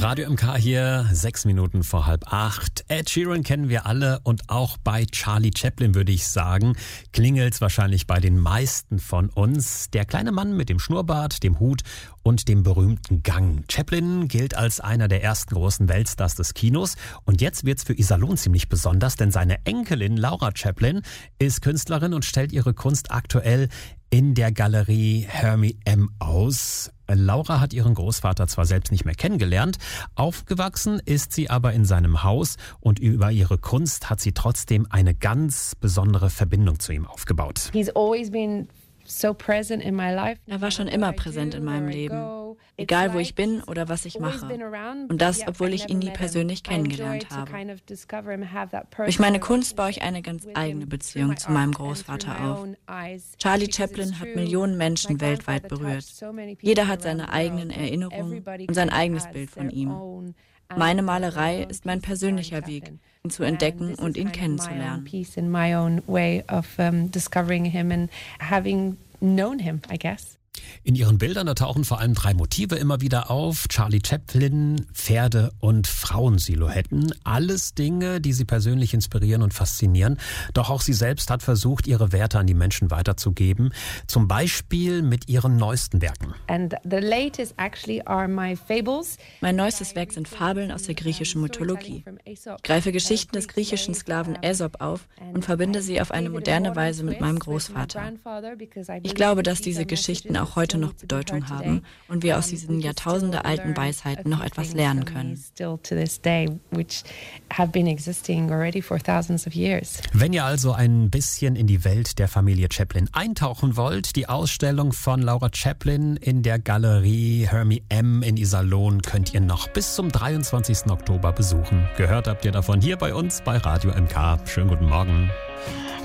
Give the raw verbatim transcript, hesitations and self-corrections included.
Radio M K hier, sechs Minuten vor halb acht. Ed Sheeran kennen wir alle und auch bei Charlie Chaplin, würde ich sagen, klingelt's wahrscheinlich bei den meisten von uns. Der kleine Mann mit dem Schnurrbart, dem Hut und dem berühmten Gang. Chaplin gilt als einer der ersten großen Weltstars des Kinos. Und jetzt wird's für Iserlohn ziemlich besonders, denn seine Enkelin Laura Chaplin ist Künstlerin und stellt ihre Kunst aktuell in der Galerie Hermie M aus. Laura hat ihren Großvater zwar selbst nicht mehr kennengelernt, aufgewachsen ist sie aber in seinem Haus und über ihre Kunst hat sie trotzdem eine ganz besondere Verbindung zu ihm aufgebaut. He's always been so present in my life. Er war schon immer präsent in meinem Leben, egal wo ich bin oder was ich mache. Und das, obwohl ich ihn nie persönlich kennengelernt habe. Durch meine Kunst baue ich eine ganz eigene Beziehung zu meinem Großvater auf. Charlie Chaplin hat Millionen Menschen weltweit berührt. Jeder hat seine eigenen Erinnerungen und sein eigenes Bild von ihm. Meine Malerei ist mein persönlicher Weg, ihn zu entdecken und ihn kennenzulernen. In ihren Bildern, da tauchen vor allem drei Motive immer wieder auf. Charlie Chaplin, Pferde und Frauensilhouetten. Alles Dinge, die sie persönlich inspirieren und faszinieren. Doch auch sie selbst hat versucht, ihre Werte an die Menschen weiterzugeben. Zum Beispiel mit ihren neuesten Werken. Mein neuestes Werk sind Fabeln aus der griechischen Mythologie. Ich greife Geschichten des griechischen Sklaven Aesop auf und verbinde sie auf eine moderne Weise mit meinem Großvater. Ich glaube, dass diese Geschichten auch heute noch Bedeutung haben und wir aus diesen jahrtausendealten Weisheiten noch etwas lernen können. Wenn ihr also ein bisschen in die Welt der Familie Chaplin eintauchen wollt, die Ausstellung von Laura Chaplin in der Galerie Hermie M in Iserlohn könnt ihr noch bis zum dreiundzwanzigsten Oktober besuchen. Gehört habt ihr davon hier bei uns bei Radio M K. Schönen guten Morgen.